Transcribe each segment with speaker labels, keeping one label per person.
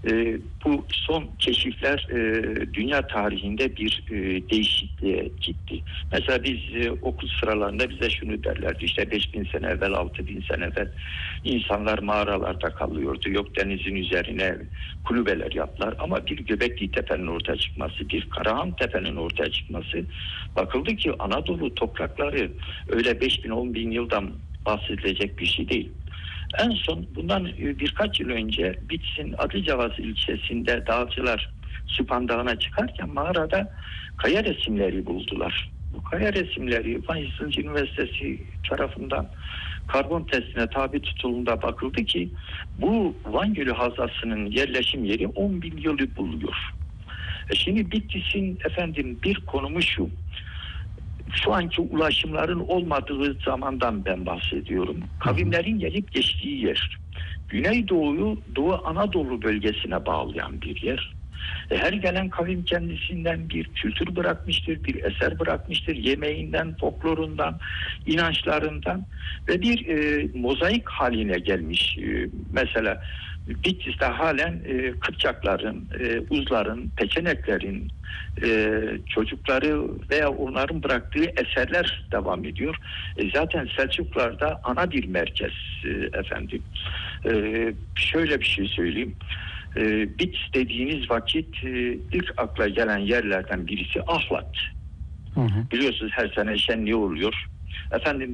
Speaker 1: Bu son keşifler dünya tarihinde bir değişikliğe gitti. Mesela biz okul sıralarında bize şunu derlerdi: işte 5000 sene evvel, 6000 sene evvel insanlar mağaralarda kalıyordu. Yok, denizin üzerine kulübeler yaptılar. Ama bir Göbekli Tepe'nin ortaya çıkması, bir Karahan Tepe'nin ortaya çıkması, bakıldı ki Anadolu toprakları öyle 5000 10.000 yıldan bahsedilecek bir şey değil. En son bundan birkaç yıl önce Bitlis'in Adıcavaz ilçesinde dağcılar Süphan Dağı'na çıkarken mağarada kaya resimleri buldular. Bu kaya resimleri Van Yıldız Üniversitesi tarafından karbon testine tabi tutulduğunda bakıldı ki bu Van Gölü Havzası'nın yerleşim yeri 10.000 yılı buluyor. Şimdi Bitlis'in bir konumu şu. Şu anki ulaşımların olmadığı zamandan ben bahsediyorum. Kavimlerin gelip geçtiği yer. Güneydoğu'yu Doğu Anadolu bölgesine bağlayan bir yer. Her gelen kavim kendisinden bir kültür bırakmıştır, bir eser bırakmıştır. Yemeğinden, folklorundan, inançlarından ve bir mozaik haline gelmiş. Mesela Bitlis'te halen Kıpçakların, Uzların, Peçeneklerin çocukları veya onların bıraktığı eserler devam ediyor. Zaten Selçuklular'da ana bir merkez efendim. Şöyle bir şey söyleyeyim. Bitlis dediğiniz vakit ilk akla gelen yerlerden birisi Ahlat. Hı hı. Biliyorsunuz her sene şenliği oluyor. Efendim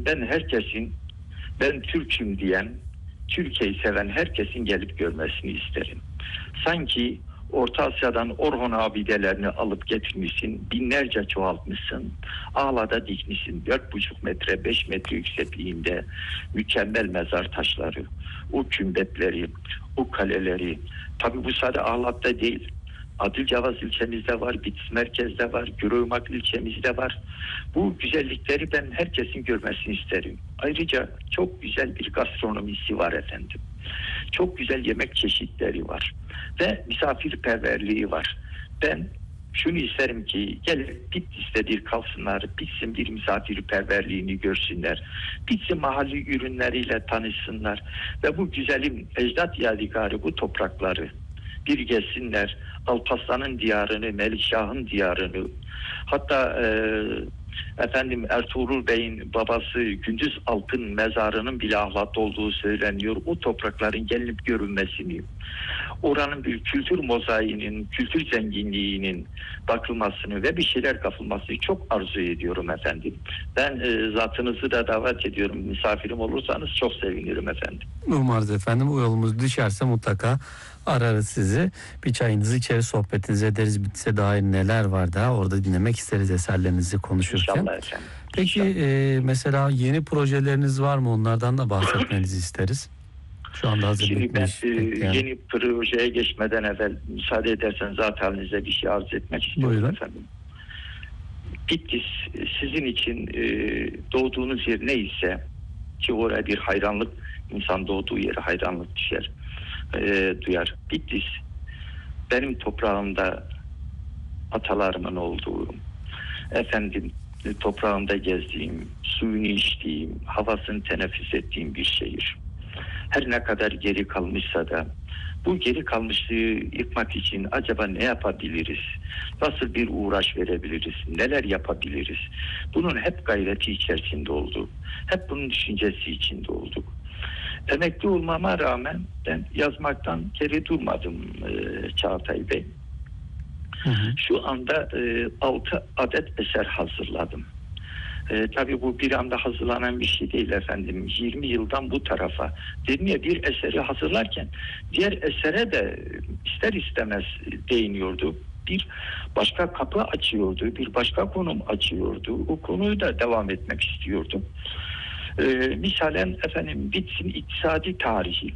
Speaker 1: ben Türk'üm diyen, Türkiye'yi seven herkesin gelip görmesini isterim. Sanki Orta Asya'dan Orhon abidelerini alıp getirmişsin, binlerce çoğaltmışsın, ağlada dikmişsin, 4,5 metre, 5 metre yüksekliğinde mükemmel mezar taşları, o kümbetleri, o kaleleri. Tabi bu sadece Ağlat'ta değil, Adıcavaz ilçemizde var, Bitlis merkezde var, Güröymak ilçemizde var. Bu güzellikleri ben herkesin görmesini isterim. Ayrıca çok güzel bir gastronomisi var efendim. Çok güzel yemek çeşitleri var ve misafirperverliği var. Ben şunu isterim ki gelip Bitlis'te bir kalsınlar, Bitlis'in bir misafirperverliğini görsünler, Bitlis'in mahalli ürünleriyle tanışsınlar ve bu güzelim ecdat yadigarı, bu toprakları bir gezsinler. Alparslan'ın diyarını, Melikşah'ın diyarını, hatta Ertuğrul Bey'in babası Gündüz Alp'ın mezarının bile Ahlat'ta olduğu söyleniyor. O toprakların gelinip görünmesini, oranın bir kültür mozaiğinin, kültür zenginliğinin bakılmasını ve bir şeyler kapılmasını çok arzu ediyorum efendim. Ben zatınızı da davet ediyorum. Misafirim olursanız çok sevinirim efendim.
Speaker 2: Umarız efendim. O yolumuz düşerse mutlaka ararız sizi. Bir çayınızı içeri, sohbetinizi ederiz. Bitlis'e dair neler var da orada dinlemek isteriz eserlerinizi konuşurken.
Speaker 1: İnşallah efendim.
Speaker 2: Peki mesela yeni projeleriniz var mı? Onlardan da bahsetmenizi isteriz. Şu anda hazır
Speaker 1: Şimdi ben
Speaker 2: yani.
Speaker 1: Yeni projeye geçmeden evvel müsaade ederseniz zaten halinize bir şey arz etmek istiyorum. Buyurun efendim. Bitlis sizin için doğduğunuz yer neyse, ki oraya bir hayranlık, insan doğduğu yere hayranlık duyar. Bitlis benim toprağımda atalarımın olduğu, toprağımda gezdiğim, suyunu içtiğim, havasını teneffüs ettiğim bir şehir. Her ne kadar geri kalmışsa da bu geri kalmışlığı yıkmak için acaba ne yapabiliriz? Nasıl bir uğraş verebiliriz? Neler yapabiliriz? Bunun hep gayreti içerisinde olduk. Hep bunun düşüncesi içinde olduk. Emekli olmama rağmen ben yazmaktan geri durmadım Çağatay Bey. Hı hı. Şu anda 6 adet eser hazırladım. Tabii bu bir anda hazırlanan bir şey değil efendim. 20 yıldan bu tarafa. Dedim ya, bir eseri hazırlarken diğer esere de ister istemez değiniyordu. Bir başka kapı açıyordu, bir başka konum açıyordu. O konuyu da devam etmek istiyordum. Misalen Bitlis'in iktisadi tarihi.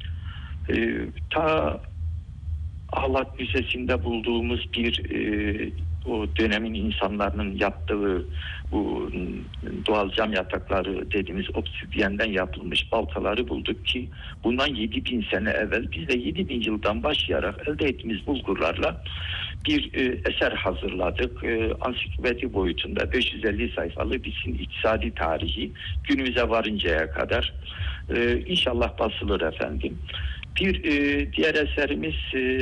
Speaker 1: Ta Ahlat Müzesi'nde bulduğumuz bir o dönemin insanların yaptığı bu doğal cam yatakları dediğimiz obsidiyenden yapılmış baltaları bulduk ki bundan 7.000 sene evvel biz de 7.000 yıldan başlayarak elde ettiğimiz bulgurlarla bir eser hazırladık. Ansiklopedi boyutunda 550 sayfalı bizim iktisadi tarihi günümüze varıncaya kadar inşallah basılır efendim. Bir diğer eserimiz